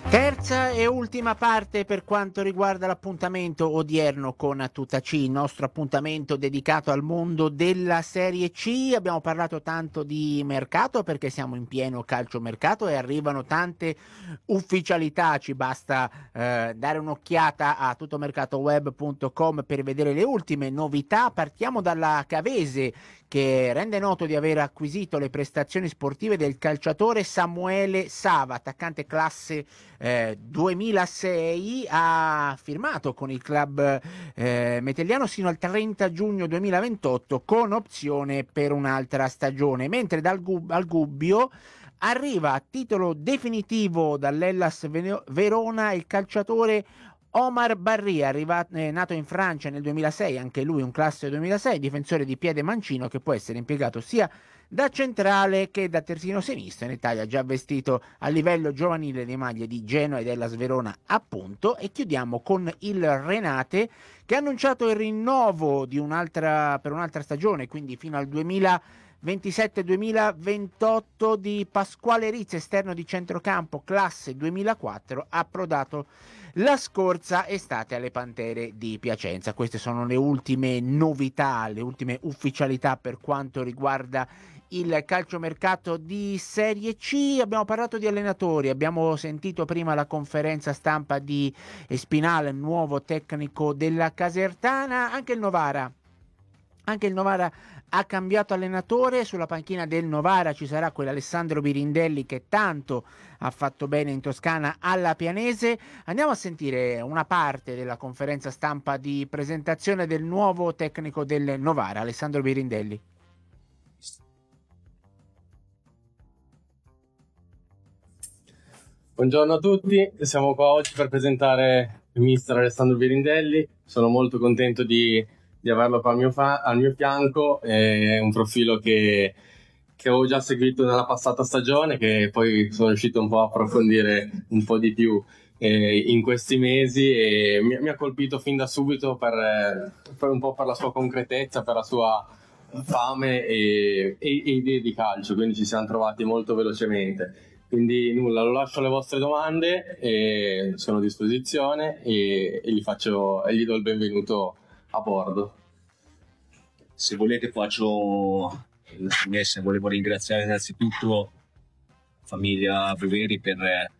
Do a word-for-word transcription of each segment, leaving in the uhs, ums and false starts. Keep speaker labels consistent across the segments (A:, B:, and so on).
A: Terza e ultima parte per quanto riguarda l'appuntamento odierno con Tutta C, il nostro appuntamento dedicato al mondo della Serie C. Abbiamo parlato tanto di mercato perché siamo in pieno calciomercato e arrivano tante ufficialità. Ci basta eh, dare un'occhiata a tuttomercatoweb punto com per vedere le ultime novità. Partiamo dalla Cavese, che rende noto di aver acquisito le prestazioni sportive del calciatore Samuele Sava, attaccante classe eh, duemilasei. Ha firmato con il club eh, metelliano sino al trenta giugno duemilaventotto con opzione per un'altra stagione, mentre dal Gub- al Gubbio arriva a titolo definitivo dall'Hellas Verona il calciatore Omar Barry, arrivato, eh, nato in Francia nel duemilasei, anche lui un classe duemilasei, difensore di piede mancino che può essere impiegato sia da centrale che da terzino sinistro. In Italia ha già vestito a livello giovanile le maglie di Genoa e della Sverona, appunto. E chiudiamo con il Renate, che ha annunciato il rinnovo di un'altra, per un'altra stagione, quindi fino al duemilaventisette duemilaventotto, di Pasquale Rizzi, esterno di centrocampo, classe duemilaquattro, approdato la scorsa estate alle Pantere di Piacenza. Queste sono le ultime novità, le ultime ufficialità per quanto riguarda il calciomercato di Serie C. Abbiamo parlato di allenatori, abbiamo sentito prima la conferenza stampa di Spinale, nuovo tecnico della Casertana. Anche il Novara Anche il Novara ha cambiato allenatore. Sulla panchina del Novara ci sarà quell'Alessandro Birindelli che tanto ha fatto bene in Toscana alla Pianese. Andiamo a sentire una parte della conferenza stampa di presentazione del nuovo tecnico del Novara, Alessandro Birindelli.
B: Buongiorno a tutti, siamo qua oggi per presentare il mister Alessandro Birindelli. Sono molto contento di, di averlo qua al mio, fa- al mio fianco. È un profilo che, che ho già seguito nella passata stagione, che poi sono riuscito un po' a approfondire un po' di più eh, in questi mesi, e mi, mi ha colpito fin da subito per, per un po' per la sua concretezza, per la sua fame e, e, e idee di calcio, quindi ci siamo trovati molto velocemente. Quindi nulla, lo lascio alle vostre domande e sono a disposizione e, e gli faccio e gli do il benvenuto a bordo.
C: Se volete faccio la scommessa. Volevo ringraziare innanzitutto famiglia Breveri per,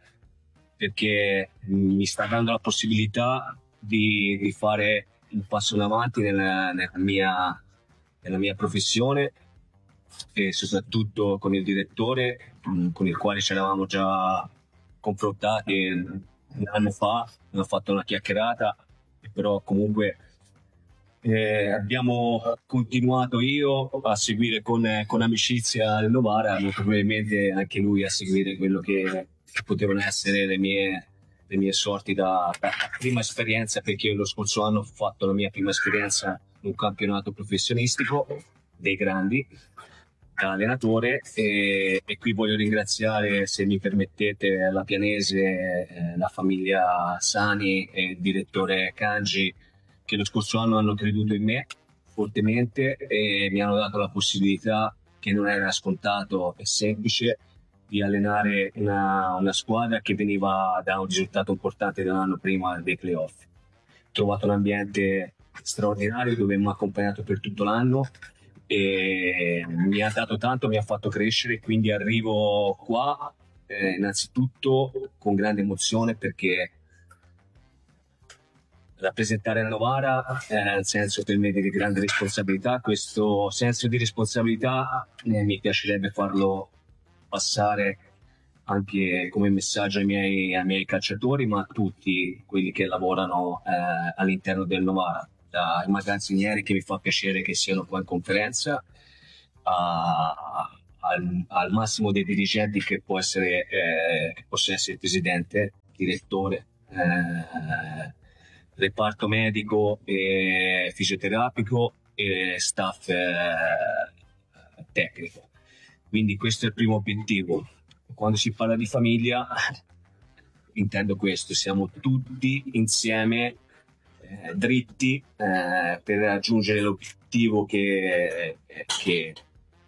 C: perché mi sta dando la possibilità di, di fare un passo in avanti nella, nella, mia, nella mia professione, e soprattutto con il direttore con il quale ci eravamo già confrontati un anno fa. Abbiamo fatto una chiacchierata, però comunque eh, abbiamo continuato io a seguire con, con amicizia il Novara, molto probabilmente anche lui a seguire quello che potevano essere le mie, le mie sorti da, da prima esperienza, perché io lo scorso anno ho fatto la mia prima esperienza in un campionato professionistico dei grandi da allenatore, e, e qui voglio ringraziare, se mi permettete, la Pianese, eh, la famiglia Sani e il direttore Kanji, che lo scorso anno hanno creduto in me fortemente e mi hanno dato la possibilità, che non era scontato e semplice, di allenare una, una squadra che veniva da un risultato importante da un anno prima dei playoff. Ho trovato un ambiente straordinario dove mi ha accompagnato per tutto l'anno e mi ha dato tanto, mi ha fatto crescere, quindi arrivo qua eh, innanzitutto con grande emozione, perché rappresentare la Novara è un senso per me di grande responsabilità. Questo senso di responsabilità eh, mi piacerebbe farlo passare anche come messaggio ai miei, ai miei calciatori, ma a tutti quelli che lavorano eh, all'interno del Novara, dai magazzinieri, che mi fa piacere che siano qua in conferenza, a, al, al massimo dei dirigenti, che può essere, eh, che possa essere il presidente, direttore, eh, reparto medico e fisioterapico e staff eh, tecnico. Quindi questo è il primo obiettivo. Quando si parla di famiglia intendo questo: siamo tutti insieme eh, dritti eh, per raggiungere l'obiettivo che, che,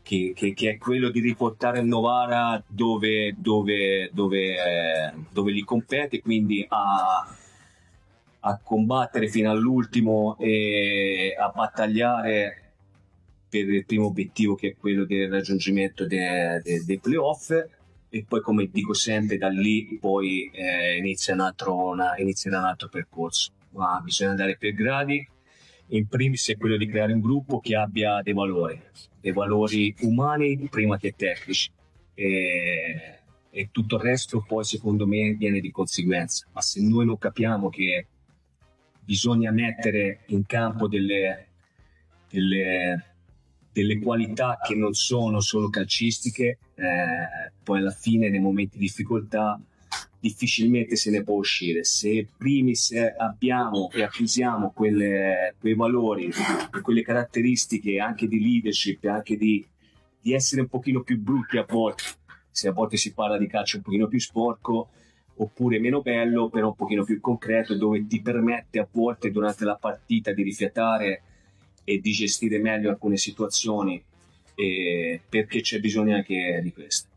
C: che, che, che è quello di riportare il Novara dove, dove, dove, eh, dove li compete, quindi a, a combattere fino all'ultimo e a battagliare per il primo obiettivo, che è quello del raggiungimento dei de, de playoff. E poi, come dico sempre, da lì poi eh, inizia, un altro, una, inizia un altro percorso, ma bisogna andare per gradi. In primis è quello di creare un gruppo che abbia dei valori, dei valori umani prima che tecnici, e, e tutto il resto poi secondo me viene di conseguenza. Ma se noi non capiamo che bisogna mettere in campo delle, delle, delle qualità che non sono solo calcistiche, eh, poi alla fine nei momenti di difficoltà difficilmente se ne può uscire. Se primis abbiamo e acquisiamo quelle, quei valori, quelle caratteristiche anche di leadership, anche di, di essere un pochino più brutti a volte, se a volte si parla di calcio un pochino più sporco, oppure meno bello però un pochino più concreto, dove ti permette a volte durante la partita di rifiatare e di gestire meglio alcune situazioni, eh, perché c'è bisogno anche di questo.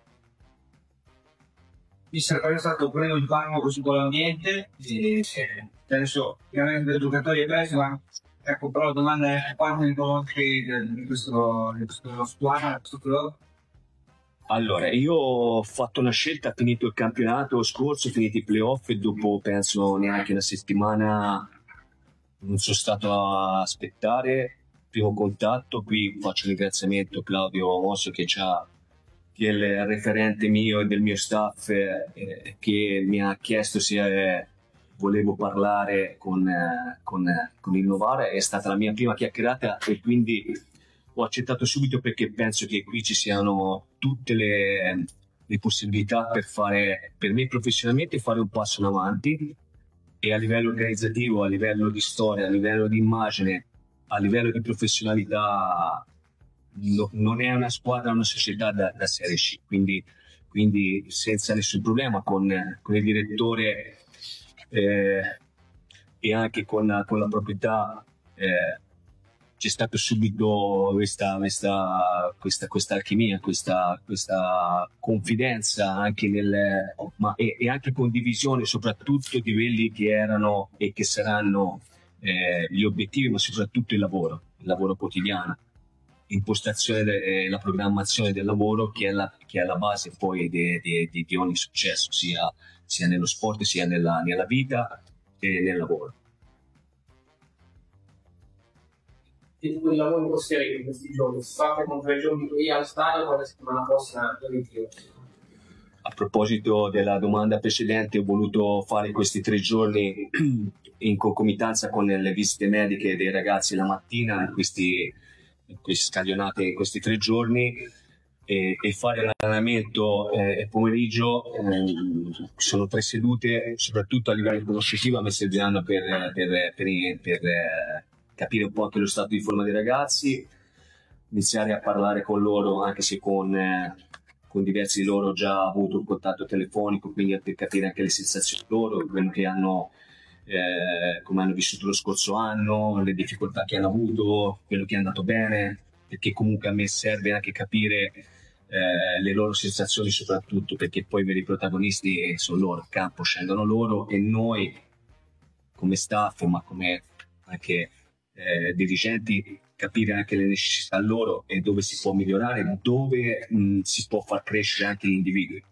D: Mister, qual è stato un primo impatto così con l'ambiente? E, penso chiaramente i giocatori è preso, ma ecco, però la domanda è quanto ne conosci di questo, di questo squadra, di questo club?
C: Allora, io ho fatto una scelta, ho finito il campionato scorso, ho finito i playoff e dopo penso neanche una settimana non sono stato a aspettare. Primo contatto, qui faccio un ringraziamento a Claudio Mosso che c'ha che è il referente mio e del mio staff, eh, che mi ha chiesto se eh, volevo parlare con, eh, con, eh, con il Novara. È stata la mia prima chiacchierata e quindi ho accettato subito, perché penso che qui ci siano tutte le, le possibilità per fare, per me professionalmente, fare un passo in avanti, e a livello organizzativo, a livello di storia, a livello di immagine, a livello di professionalità. No, non è una squadra, una società da, da Serie C, quindi, quindi senza nessun problema con, con il direttore eh, e anche con, con la proprietà eh, c'è stata subito questa, questa, questa, questa alchimia, questa, questa confidenza anche nel, ma, e, e anche condivisione soprattutto di quelli che erano e che saranno eh, gli obiettivi, ma soprattutto il lavoro, il lavoro quotidiano. Impostazione e la programmazione del lavoro che è la, che è la base poi di, di, di, di ogni successo, sia, sia nello sport, sia nella, nella vita e nel lavoro.
E: E quel lavoro in costiere in questi giorni si fa con tre giorni qui al stadio, poi la settimana prossima in ritiro.
C: A proposito della domanda precedente, ho voluto fare questi tre giorni in concomitanza con le visite mediche dei ragazzi la mattina, in questi queste scaglionate in questi tre giorni, e, e fare l'allenamento eh, pomeriggio. Eh, sono tre sedute, soprattutto a livello conoscitivo, mi serviranno per, per, per, per eh, capire un po' anche lo stato di forma dei ragazzi, iniziare a parlare con loro, anche se con, eh, con diversi di loro ho già avuto un contatto telefonico, quindi per capire anche le sensazioni loro, quello che hanno Eh, come hanno vissuto lo scorso anno, le difficoltà che hanno avuto, quello che è andato bene, perché comunque a me serve anche capire eh, le loro sensazioni, soprattutto perché poi i veri protagonisti sono loro, il campo scendono loro, e noi come staff, ma come anche eh, dirigenti, capire anche le necessità loro e dove si può migliorare, dove mh, si può far crescere anche gli individui.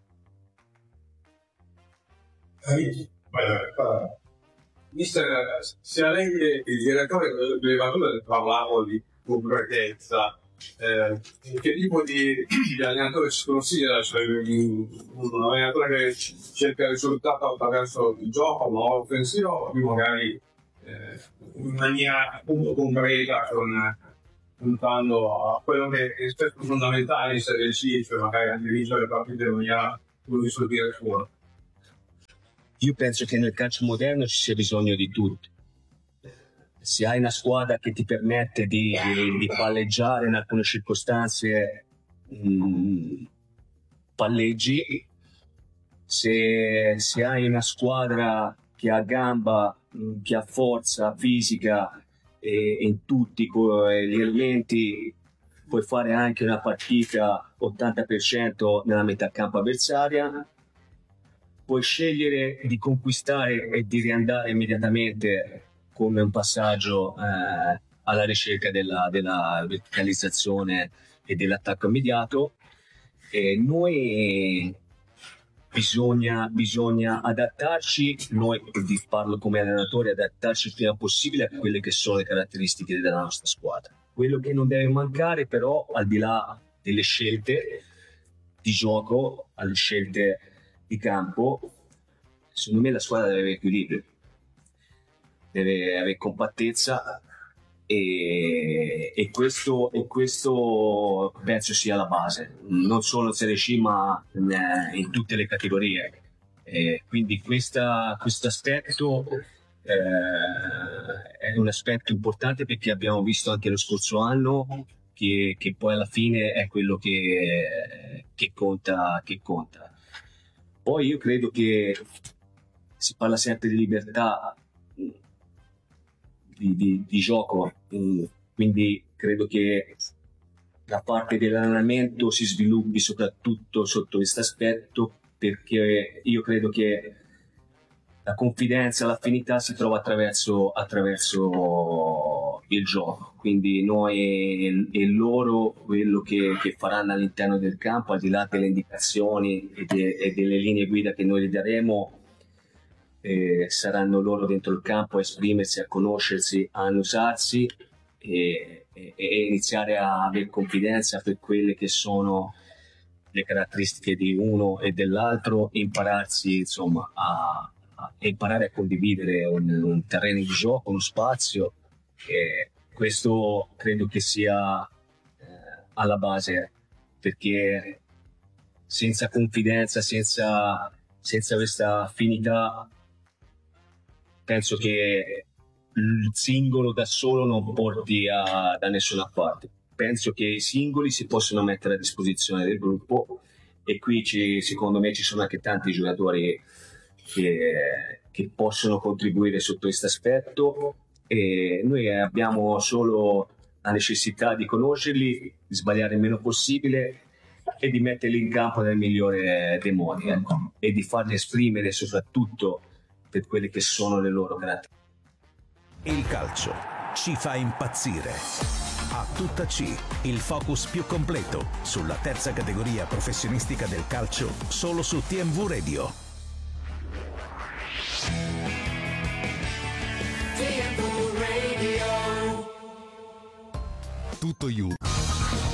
F: Mister, sia lei che il direttore dell'allenatore parlavo di concretezza, eh, che tipo di, di allenatore si considera? Cioè, un allenatore che cerca il risultato attraverso il gioco, ma offensivo, magari eh, in maniera appunto concreta, con, puntando a quello che è spesso fondamentale in Serie C, cioè magari anche vincere le partite in maniera più risolvere fuori.
C: Io penso che nel calcio moderno ci sia bisogno di tutto. Se hai una squadra che ti permette di, di, di palleggiare in alcune circostanze, mh, palleggi. Se, se hai una squadra che ha gamba, mh, che ha forza fisica e in tutti gli elementi, puoi fare anche una partita ottanta per cento nella metà campo avversaria, puoi scegliere di conquistare e di riandare immediatamente come un passaggio eh, alla ricerca della, della verticalizzazione e dell'attacco immediato. E noi bisogna, bisogna adattarci, noi vi parlo come allenatore, adattarci il prima possibile a quelle che sono le caratteristiche della nostra squadra. Quello che non deve mancare però, al di là delle scelte di gioco, alle scelte di campo, secondo me la squadra deve avere equilibrio, deve avere compattezza e, e, questo, e questo penso sia la base, non solo in Serie C ma in, in tutte le categorie. E quindi questo aspetto eh, è un aspetto importante, perché abbiamo visto anche lo scorso anno che, che poi alla fine è quello che, che conta, che conta. Poi io credo che si parla sempre di libertà di, di, di gioco, quindi credo che la parte dell'allenamento si sviluppi soprattutto sotto questo aspetto, perché io credo che la confidenza, l'affinità si trova attraverso, attraverso il gioco, quindi noi e loro quello che, che faranno all'interno del campo, al di là delle indicazioni e, de, e delle linee guida che noi gli daremo, eh, saranno loro dentro il campo a esprimersi, a conoscersi, a annusarsi e, e, e iniziare a avere confidenza per quelle che sono le caratteristiche di uno e dell'altro, impararsi insomma a, a imparare a condividere un, un terreno di gioco, uno spazio, e questo credo che sia eh, alla base, perché senza confidenza, senza, senza questa affinità, penso che il singolo da solo non porti a, da nessuna parte. Penso che i singoli si possono mettere a disposizione del gruppo, e qui ci, secondo me ci sono anche tanti giocatori che, che possono contribuire su questo aspetto, e noi abbiamo solo la necessità di conoscerli, di sbagliare il meno possibile e di metterli in campo nel migliore dei modi, ecco, e di farli esprimere soprattutto per quelle che sono le loro caratteristiche.
G: Il calcio ci fa impazzire. A tutta C, il focus più completo sulla terza categoria professionistica del calcio, solo su T M V Radio.
H: T M V Radio.
G: Tutto you.